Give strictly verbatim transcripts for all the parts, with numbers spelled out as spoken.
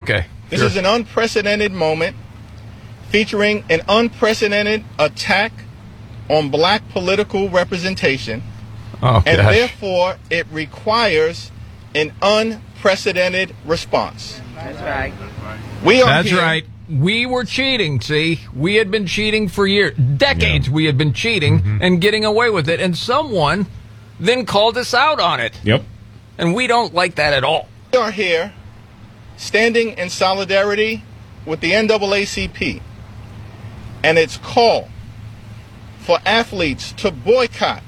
Okay. This sure. is an unprecedented moment featuring an unprecedented attack on black political representation. Oh, and gosh. therefore it requires an unprecedented response. That's right. We are That's here. right. We were cheating, see? We had been cheating for years. Decades yeah. we had been cheating mm-hmm. and getting away with it. And someone then called us out on it. Yep. And we don't like that at all. We are here standing in solidarity with the N double A C P and its call for athletes to boycott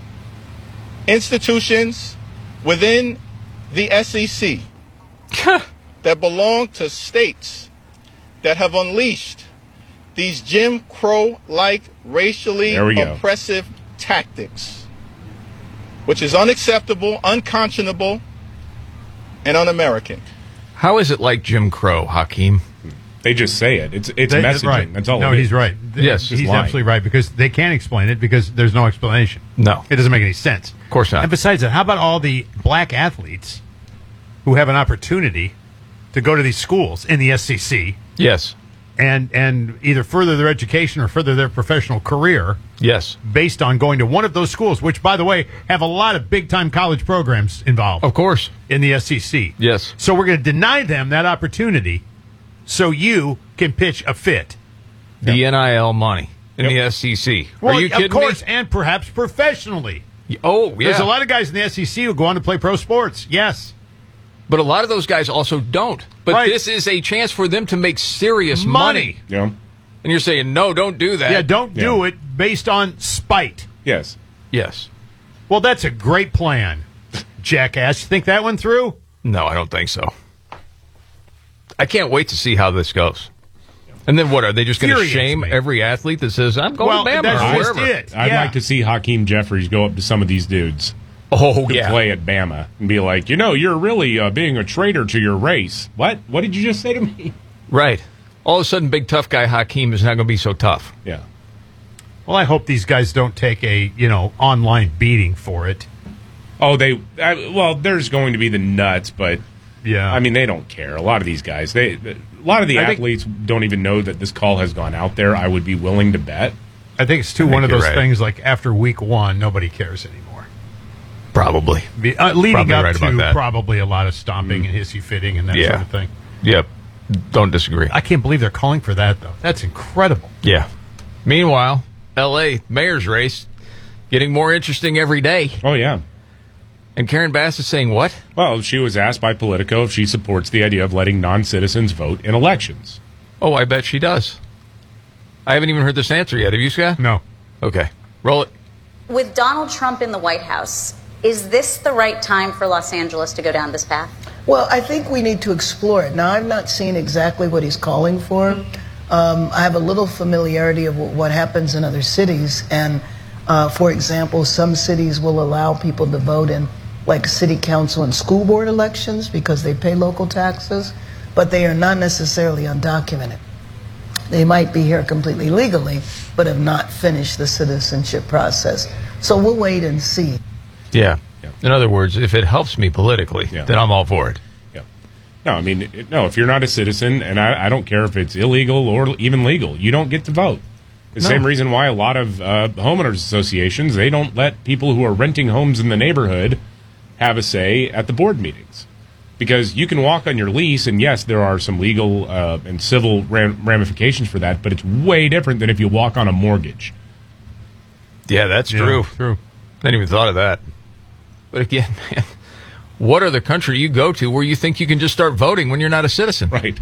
institutions within the S E C that belong to states that have unleashed these Jim Crow-like racially oppressive tactics, which is unacceptable, unconscionable, and un-American. How is it like Jim Crow, Hakeem? They just say it. It's it's they, messaging. Right. That's all. No, it he's is. right. Yes, he's lying. absolutely right because they can't explain it because there's no explanation. No, it doesn't make any sense. Of course not. And besides that, how about all the black athletes who have an opportunity to go to these schools in the S E C? Yes. And and either further their education or further their professional career. Yes. Based on going to one of those schools, which, by the way, have a lot of big-time college programs involved. Of course. In the S E C. Yes. So we're going to deny them that opportunity so you can pitch a fit. The yep. N I L money in yep. the S E C. Are well, you kidding of course, me? And perhaps professionally. Oh, yeah. There's a lot of guys in the S E C who go on to play pro sports. Yes. But a lot of those guys also don't. But right. this is a chance for them to make serious money. money. Yeah. And you're saying, no, don't do that. Yeah, don't yeah. do it based on spite. Yes. Yes. Well, that's a great plan, jackass. You think that one through? No, I don't think so. I can't wait to see how this goes. And then what, are they just going to shame me. every athlete that says, I'm going well, to Bama that's or just wherever? It. I'd yeah. like to see Hakeem Jeffries go up to some of these dudes. Oh, who yeah. play at Bama and be like, you know, you're really uh, being a traitor to your race. What? What did you just say to me? Right. All of a sudden, big tough guy Hakeem is not going to be so tough. Yeah. Well, I hope these guys don't take a, you know, online beating for it. Oh, they, I, well, there's going to be the nuts, but, yeah, I mean, they don't care. A lot of these guys, they, a lot of the I athletes think, don't even know that this call has gone out there. I would be willing to bet. I think it's too I one of those right. things like after week one, nobody cares anymore. Probably. Be, uh, leading probably up right to probably a lot of stomping mm. and hissy fitting and that yeah. sort of thing. Yep. Don't disagree. I can't believe they're calling for that, though. That's incredible. Yeah. Meanwhile, L A mayor's race getting more interesting every day. Oh, yeah. And Karen Bass is saying what? Well, she was asked by Politico if she supports the idea of letting non-citizens vote in elections. Oh, I bet she does. I haven't even heard this answer yet. Have you, Scott? No. Okay. Roll it. With Donald Trump in the White House, is this the right time for Los Angeles to go down this path? Well, I think we need to explore it. Now, I've not seen exactly what he's calling for. Um, I have a little familiarity of what happens in other cities. And, uh, for example, some cities will allow people to vote in, like, city council and school board elections because they pay local taxes, but they are not necessarily undocumented. They might be here completely legally, but have not finished the citizenship process. So we'll wait and see. Yeah. yeah. In other words, if it helps me politically, yeah. then I'm all for it. Yeah. No, I mean, it, no, if you're not a citizen, and I, I don't care if it's illegal or even legal, you don't get to vote. The no. same reason why a lot of uh, homeowners associations, they don't let people who are renting homes in the neighborhood have a say at the board meetings. Because you can walk on your lease, and yes, there are some legal uh, and civil ram- ramifications for that, but it's way different than if you walk on a mortgage. Yeah, that's yeah, true. True. I hadn't even thought of that. But again, man, what other country you go to where you think you can just start voting when you're not a citizen? Right.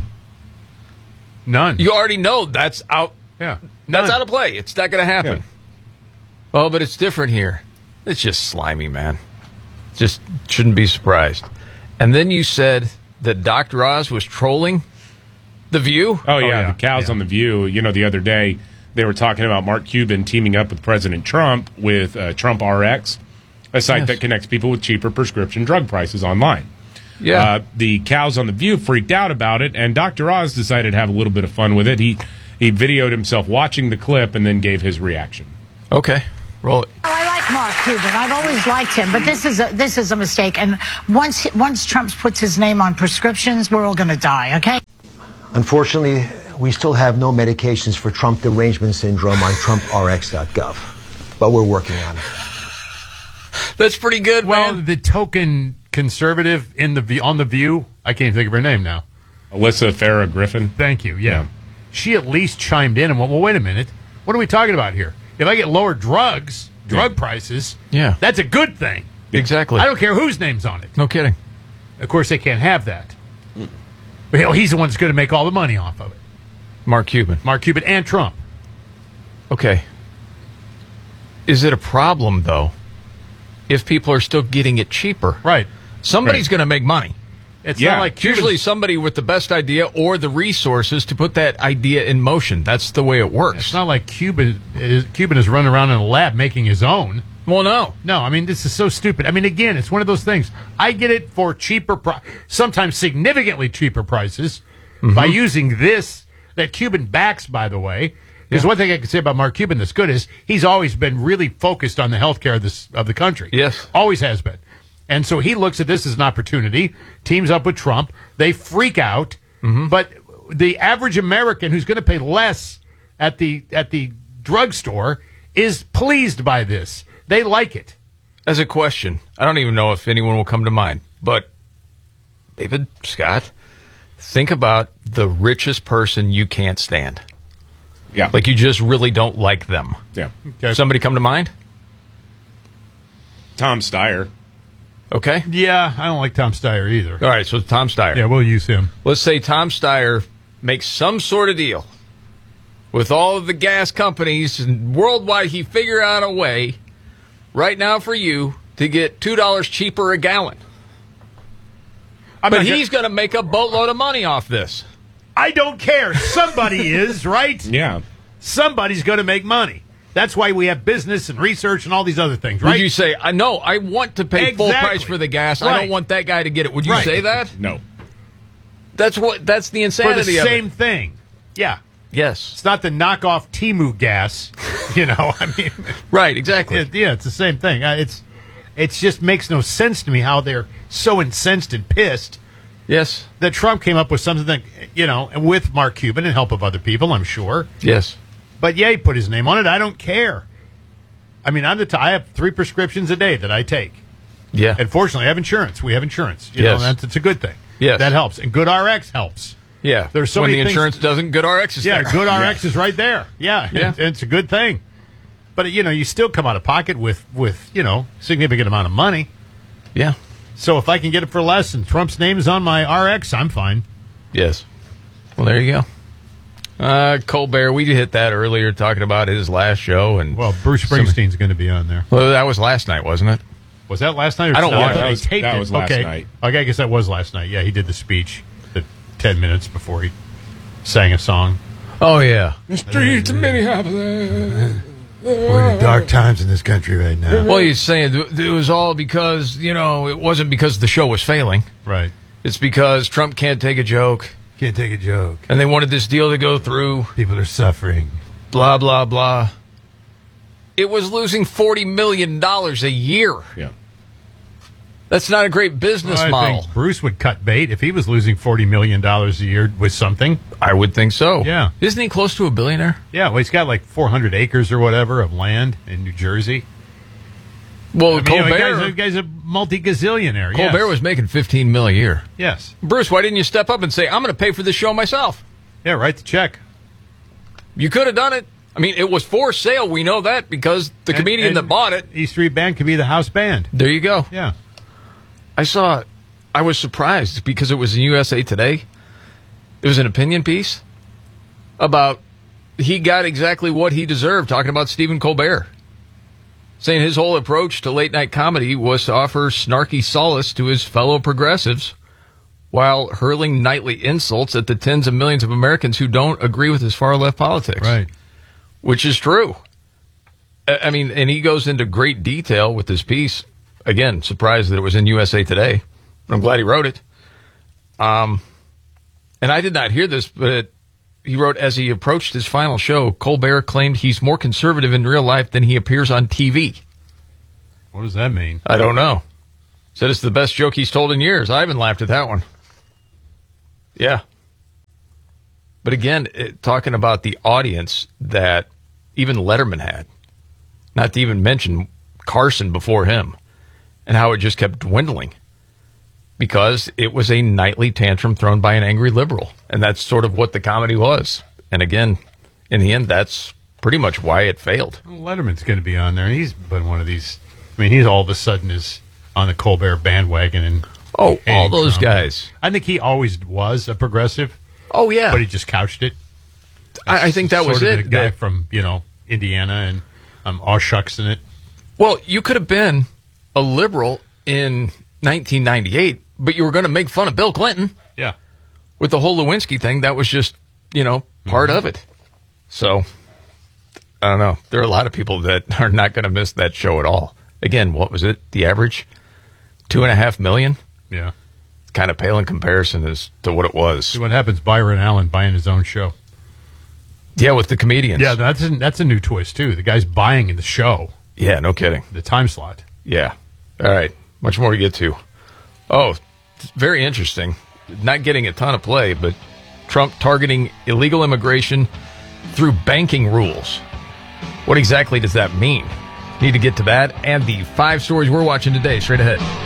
None. You already know that's out. Yeah. That's out of play. It's not going to happen. Yeah. Oh, but it's different here. It's just slimy, man. Just shouldn't be surprised. And then you said that Doctor Oz was trolling The View? Oh, yeah, oh, yeah. the cows yeah. on The View. You know, the other day they were talking about Mark Cuban teaming up with President Trump with uh, Trump R X, a site yes. that connects people with cheaper prescription drug prices online. Yeah. Uh, the cows on The View freaked out about it, and Doctor Oz decided to have a little bit of fun with it. He he videoed himself watching the clip and then gave his reaction. Okay. Roll it. Oh, I like Mark Cuban. I've always liked him, but this is a, this is a mistake. And once once Trump puts his name on prescriptions, we're all going to die, okay? Unfortunately, we still have no medications for Trump derangement syndrome on trump r x dot gov, but we're working on it. That's pretty good, Well, man. the token conservative in the View- on the View, I can't think of her name now. Alyssa Farah Griffin. Thank you. Yeah. Yeah. She at least chimed in and went, well, wait a minute. What are we talking about here? If I get lower drugs, drug Yeah. prices, Yeah. that's a good thing. Exactly. I don't care whose name's on it. No kidding. Of course, they can't have that. But hell, he's the one that's going to make all the money off of it. Mark Cuban. Mark Cuban and Trump. Okay. Is it a problem, though, if people are still getting it cheaper? Right. Somebody's Right. going to make money. It's Yeah. not like It's usually Cuban's- somebody with the best idea or the resources to put that idea in motion. That's the way it works. It's not like Cuban is, Cuban is running around in a lab making his own. Well, no. No, I mean, this is so stupid. I mean, again, it's one of those things. I get it for cheaper, pri- sometimes significantly cheaper prices by using this that Cuban backs, by the way. There's one thing I can say about Mark Cuban that's good is he's always been really focused on the health care of, this, of the country. Yes. Always has been. And so he looks at this as an opportunity, teams up with Trump. They freak out. But the average American who's going to pay less at the at the drugstore is pleased by this. They like it. As a question, I don't even know if anyone will come to mind, but David, Scott, think about the richest person you can't stand. Yeah. Like you just really don't like them. yeah. Okay. Somebody come to mind? Tom Steyer. Okay. Yeah, I don't like Tom Steyer either. All right, so Tom Steyer. Yeah, we'll use him. Let's say Tom Steyer makes some sort of deal with all of the gas companies and worldwide. He figure out a way right now for you to get two dollars cheaper a gallon. I'm But not gonna- he's going to make a boatload of money off this. I don't care. Somebody is, right? Yeah. Somebody's going to make money. That's why we have business and research and all these other things, right? Would you say, I know, I want to pay full Exactly. price for the gas. I Right. don't want that guy to get it. Would you Right. say that? No. That's what. That's the For insanity the of same it. thing. Yeah. Yes. It's not the knockoff Timu gas, you know. I mean, Right, exactly. it, yeah, it's the same thing. Uh, It's it just makes no sense to me how they're so incensed and pissed Yes. that Trump came up with something that, you know, and with Mark Cuban and help of other people, I'm sure. Yes. But yeah, he put his name on it. I don't care. I mean, I'm the t- I have three prescriptions a day that I take. Yeah. And fortunately, I have insurance. We have insurance. You Yes. know, that's it's a good thing. Yes. That helps. And Good R X helps. Yeah. There's so when many the things- insurance doesn't, Good R X is Yeah, there. Good R X is right there. Yeah, Yeah. It, it's a good thing. But you know, you still come out of pocket with with you know significant amount of money. Yeah. So if I can get it for less and Trump's name is on my R X, I'm fine. Yes. Well, there you go. Uh, Colbert, we hit that earlier talking about his last show. and Well, Bruce Springsteen's going to be on there. Well, that was last night, wasn't it? Was that last night? Or I don't no, watch thought it. they That was- taped that it. was last okay. night. Okay, I guess that was last night. Yeah, he did the speech, the ten minutes before he sang a song. Oh, yeah. The streets of Minneapolis. We're in dark times in this country right now. Well, he's saying th- it was all because, you know, it wasn't because the show was failing. Right. It's because Trump can't take a joke, Can't take a joke. and they wanted this deal to go through, People are suffering. blah, blah, blah. It was losing forty million dollars a year. Yeah. That's not a great business Well, I model. think Bruce would cut bait if he was losing forty million dollars a year with something. I would think so. Yeah. Isn't he close to a billionaire? Yeah, well, he's got like four hundred acres or whatever of land in New Jersey. Well, I mean, you know, Colbert, the guy's, the guy's a multi-gazillionaire. Colbert yes. was making fifteen mil a year. Yes. Bruce, why didn't you step up and say, I'm going to pay for this show myself? Yeah, write the check. You could have done it. I mean, it was for sale. We know that because the And- comedian and that bought it. E Street Band could be the house band. There you go. Yeah. I saw, I was surprised because it was in U S A Today. It was an opinion piece about he got exactly what he deserved, talking about Stephen Colbert, saying his whole approach to late night comedy was to offer snarky solace to his fellow progressives while hurling nightly insults at the tens of millions of Americans who don't agree with his far left politics. Right. Which is true. I I mean, and he goes into great detail with this piece. Again, surprised that it was in U S A Today. I'm glad he wrote it. Um, and I did not hear this, but he wrote, as he approached his final show, Colbert claimed he's more conservative in real life than he appears on T V. What does that mean? I don't know. Said it's the best joke he's told in years. I haven't laughed at that one. Yeah. But again, it, talking about the audience that even Letterman had, not to even mention Carson before him, and how it just kept dwindling because it was a nightly tantrum thrown by an angry liberal. And that's sort of what the comedy was. And again, in the end, that's pretty much why it failed. Well, Letterman's going to be on there. He's been one of these. I mean, he's all of a sudden is on the Colbert bandwagon. and Oh, all those Trump. guys. I think he always was a progressive. Oh, yeah. But he just couched it. I, I think that sort was of it. The guy that, from, you know, Indiana and um, aw shucks in it. Well, you could have been a liberal in nineteen ninety-eight, but you were going to make fun of Bill Clinton. Yeah. With the whole Lewinsky thing, that was just, you know, part mm-hmm. of it. So, I don't know. There are a lot of people that are not going to miss that show at all. Again, what was it? The average? Two and a half million? Yeah. Kind of pale in comparison as to what it was. See what happens, Byron Allen buying his own show. Yeah, with the comedians. Yeah, that's a, that's a new twist, too. The guy's buying in the show. Yeah, no kidding. The time slot. Yeah. All right. Much more to get to. Oh, it's very interesting. Not getting a ton of play, but Trump targeting illegal immigration through banking rules. What exactly does that mean? Need to get to that and the five stories we're watching today. Straight ahead.